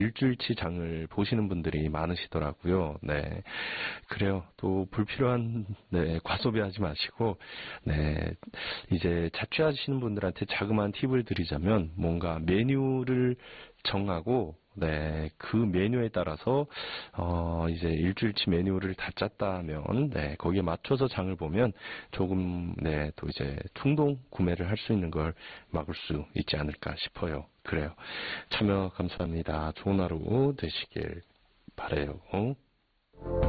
일주일치 장을 보시는 분들이 많으시더라고요. 네. 그래요. 또 불필요한, 네, 과소비하지 마시고, 네. 이제 자취하시는 분들한테 자그마한 팁을 드리자면, 뭔가 메뉴를 정하고, 네, 그 메뉴에 따라서, 이제 일주일치 메뉴를 다 짰다 하면, 네, 거기에 맞춰서 장을 보면 조금, 네, 또 이제 충동 구매를 할 수 있는 걸 막을 수 있지 않을까 싶어요. 그래요. 참여 감사합니다. 좋은 하루 되시길 바라요.